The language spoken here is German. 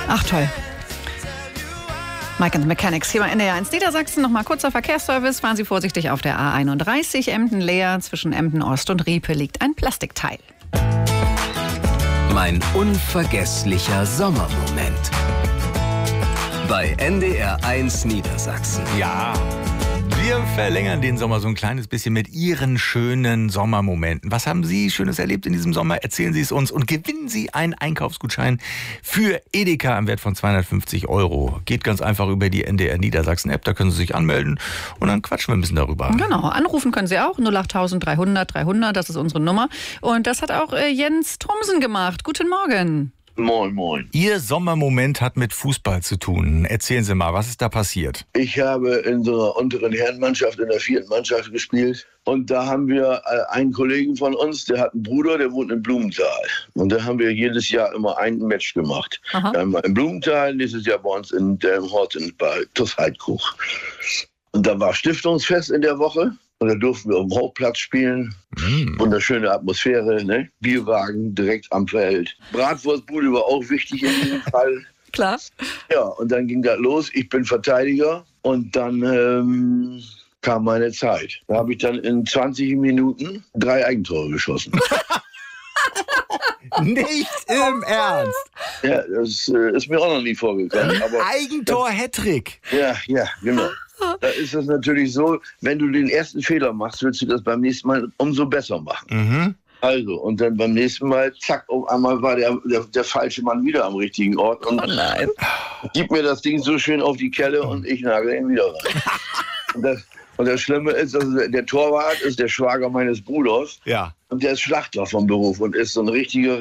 Ach toll. Mike and the Mechanics hier bei NDR 1 Niedersachsen. Nochmal kurzer Verkehrsservice. Fahren Sie vorsichtig auf der A31 Emden-Leer. Zwischen Emden-Ost und Riepe liegt ein Plastikteil. Mein unvergesslicher Sommermoment. Bei NDR 1 Niedersachsen. Ja, wir verlängern den Sommer so ein kleines bisschen mit Ihren schönen Sommermomenten. Was haben Sie Schönes erlebt in diesem Sommer? Erzählen Sie es uns und gewinnen Sie einen Einkaufsgutschein für Edeka im Wert von 250 €. Geht ganz einfach über die NDR Niedersachsen App, da können Sie sich anmelden und dann quatschen wir ein bisschen darüber. Genau, anrufen können Sie auch, 08000 300 300, das ist unsere Nummer. Und das hat auch Jens Thomsen gemacht. Guten Morgen. Moin, moin. Ihr Sommermoment hat mit Fußball zu tun. Erzählen Sie mal, was ist da passiert? Ich habe in so einer unteren Herrenmannschaft, in der 4. Mannschaft gespielt. Und da haben wir einen Kollegen von uns, der hat einen Bruder, der wohnt in Blumenthal. Und da haben wir jedes Jahr immer ein Match gemacht. Einmal in Blumenthal, nächstes Jahr bei uns in Delmenhorst bei TuS Heidkuch. Und da war Stiftungsfest in der Woche. Und da durften wir auf dem Hauptplatz spielen. Wunderschöne Atmosphäre, ne? Bierwagen direkt am Feld. Bratwurstbude war auch wichtig in diesem Fall. Klar. Ja, und dann ging das los. Ich bin Verteidiger. Und dann kam meine Zeit. Da habe ich dann in 20 Minuten 3 Eigentore geschossen. Nicht im Ernst? Ja, das ist mir auch noch nie vorgekommen. Aber Eigentor-Hattrick. Ja, genau. Da ist es natürlich so, wenn du den ersten Fehler machst, willst du das beim nächsten Mal umso besser machen. Also, und dann beim nächsten Mal, zack, auf einmal war der falsche Mann wieder am richtigen Ort. Und nein. Gib mir das Ding so schön auf die Kelle und ich nagel ihn wieder rein. Und das Schlimme ist, also der Torwart ist der Schwager meines Bruders. Ja. Und der ist Schlachter vom Beruf und ist so ein richtiger